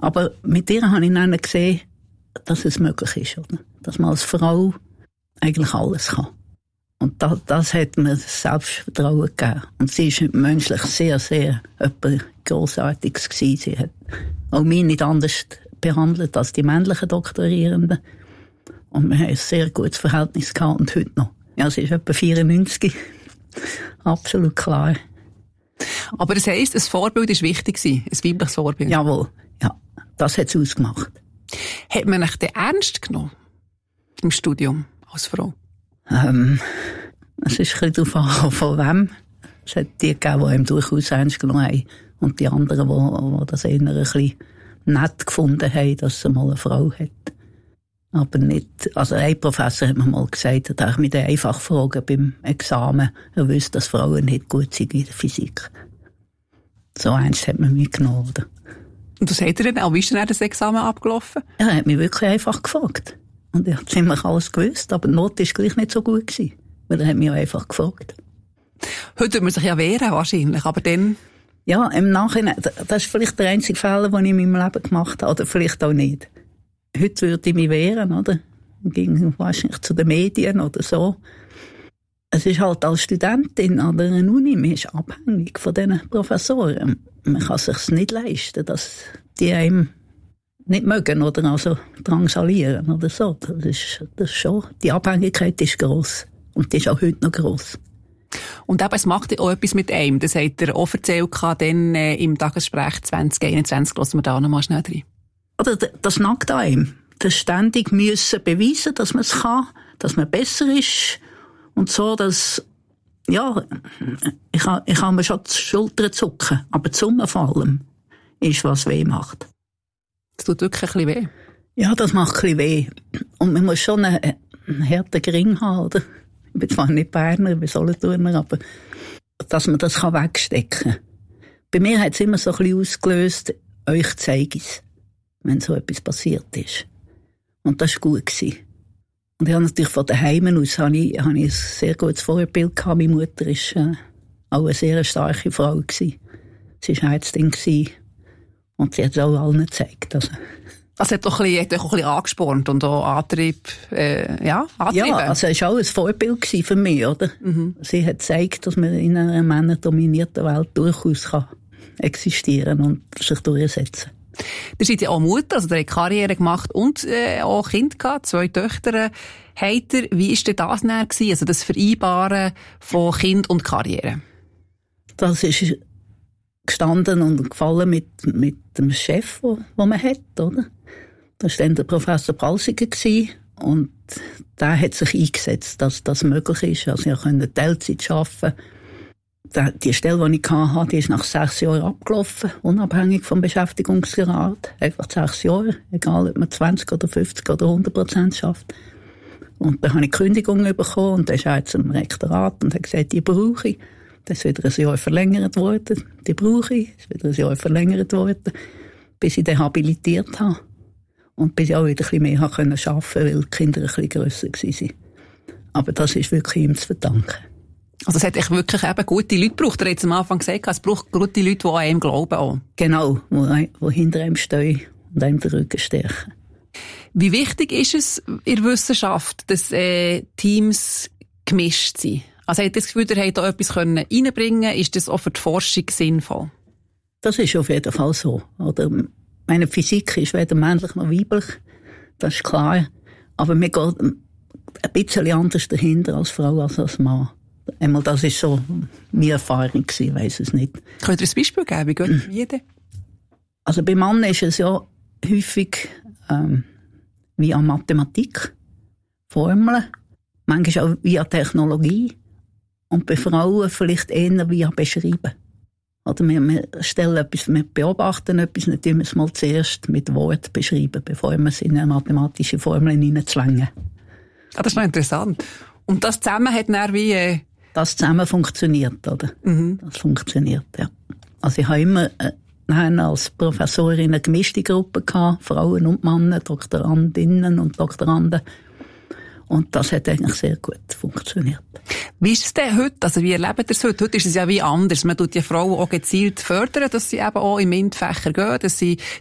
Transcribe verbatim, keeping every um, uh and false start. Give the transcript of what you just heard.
Aber mit ihr habe ich dann gesehen, dass es möglich ist, oder? Dass man als Frau eigentlich alles kann. Und das, das hat mir Selbstvertrauen gegeben. Und sie war menschlich sehr, sehr etwas Grossartiges gewesen. Sie hat auch mich nicht anders behandelt als die männlichen Doktorierenden. Und wir haben ein sehr gutes Verhältnis gehabt und heute noch. Ja, sie ist etwa vierundneunzig. Absolut klar. Aber das heisst, ein Vorbild war wichtig, ein weibliches Vorbild? Jawohl, ja. Das hat es ausgemacht. Hat man euch denn ernst genommen im Studium als Frau? Ähm, es ist ein bisschen darauf an, von wem. Es hat die gegeben, die ihm durchaus ernst genommen haben. Und die anderen, die, die das eher ein bisschen nett gefunden haben, dass sie mal eine Frau hat. Aber nicht, also ein Professor hat mir mal gesagt, er hat mich dann einfach fragen beim Examen, er wüsste, dass Frauen nicht gut sind in der Physik. So ernst hat man mich genommen, oder? Und was hat er denn auch? Wie ist denn das Examen abgelaufen? Er hat mich wirklich einfach gefragt. Und ich habe ziemlich alles gewusst, aber die Note war gleich nicht so gut gewesen, weil er hat mich auch einfach gefragt. Heute würde man sich ja wehren, wahrscheinlich, aber dann... Ja, im Nachhinein, das ist vielleicht der einzige Fall, den ich in meinem Leben gemacht habe, oder vielleicht auch nicht. Heute würde ich mich wehren, oder? Ging wahrscheinlich zu den Medien oder so. Es ist halt als Studentin an der Uni, man ist abhängig von diesen Professoren. Man kann es sich nicht leisten, dass die einem nicht mögen oder also drangsalieren oder so. Das ist, das ist schon, die Abhängigkeit ist gross. Und die ist auch heute noch gross. Und eben, es macht auch etwas mit einem. Das hat er auch erzählt, dann äh, im Tagesgespräch zwanzig einundzwanzig. Lassen wir da noch mal schnell rein. Oder das nagt an ihm. Das ständig müssen beweisen, dass man es kann, dass man besser ist. Und so, dass, ja, ich kann, ich kann mir schon die Schultern zucken. Aber die Summe von allem ist, was weh macht. Das tut wirklich ein bisschen weh. Ja, das macht ein bisschen weh. Und man muss schon einen, einen harten Gring haben, oder? Ich bin zwar nicht Berner, ich bin Solothurner, aber dass man das wegstecken kann. Bei mir hat es immer so ein bisschen ausgelöst, euch zeige ich es, wenn so etwas passiert ist. Und das war gut gewesen. Und ich habe natürlich von daheim aus habe ich, habe ich ein sehr gutes Vorbild gehabt. Meine Mutter war äh, auch eine sehr starke Frau gewesen. Sie war Ärztin gewesen. Und sie hat es auch allen gezeigt. Also, das hat doch ein bisschen, hat doch ein bisschen angespornt und auch Antrieb, äh, ja, Antrieb. Ja, also es war auch ein Vorbild für mich, oder? Mhm. Sie hat gezeigt, dass man in einer männerdominierten Welt durchaus kann existieren und sich durchsetzen. Ihr seid ja auch Mutter, also ihr habt Karriere gemacht und äh, auch Kinder gehabt, zwei Töchter. Habt ihr, wie war denn das näher gewesen, also das Vereinbaren von Kind und Karriere? Das ist gestanden und gefallen mit, mit dem Chef, den man hat, oder? Das war dann der Professor Palsiger gewesen, und der hat sich eingesetzt, dass das möglich ist. Also ich konnte Teilzeit arbeiten. Die Stelle, die ich hatte, die ist nach sechs Jahren abgelaufen, unabhängig vom Beschäftigungsgrad. Einfach sechs Jahre, egal ob man zwanzig oder fünfzig oder hundert Prozent schafft. Und dann habe ich die Kündigung bekommen und dann ist er zum Rektorat und hat gesagt, die brauche ich. Das ist wieder ein Jahr verlängert worden. Die brauche ich. Das ist wieder ein Jahr verlängert worden, bis ich dann habilitiert habe. Und bis ich auch wieder ein bisschen mehr arbeiten konnte, weil die Kinder ein bisschen grösser waren. Aber das ist wirklich ihm zu verdanken. Also es hat echt wirklich eben gute Leute gebraucht. Er hat es am Anfang gesagt, es braucht gute Leute, die an einem glauben auch. Genau, die, die hinter einem stehen und einem den Rücken stärken. Wie wichtig ist es in der Wissenschaft, dass äh, Teams gemischt sind? Also habt ihr das Gefühl, ihr habt da etwas reinbringen können? Ist das auch für die Forschung sinnvoll? Das ist auf jeden Fall so. Oder meine Physik ist weder männlich noch weiblich, das ist klar. Aber mir geht ein bisschen anders dahinter als Frau als als Mann. Einmal, das war so meine Erfahrung gewesen, ich weiss es nicht. Könnt ihr ein Beispiel geben? Wie geht wie denn? Also bei Männern ist es ja häufig ähm, via Mathematik, Formeln, manchmal auch via Technologie und bei Frauen vielleicht eher via Beschreiben. Oder wir, wir stellen etwas, wir beobachten etwas, dann tun wir es mal zuerst mit Wort beschreiben, bevor wir es in eine mathematische Formel hineinzwängen. Ah, das ist noch interessant. Und das zusammen hat dann wie... Äh Das zusammen funktioniert, oder? Mhm. Das funktioniert, ja. Also ich habe immer äh, als Professorin eine gemischte Gruppe gehabt, Frauen und Männer, Doktorandinnen und Doktoranden. Und das hat eigentlich sehr gut funktioniert. Wie ist es denn heute? Also wie erlebt ihr es heute? Heute ist es ja wie anders. Man tut die Frauen auch gezielt fördern, dass sie eben auch in MINT-Fächer gehen, dass sie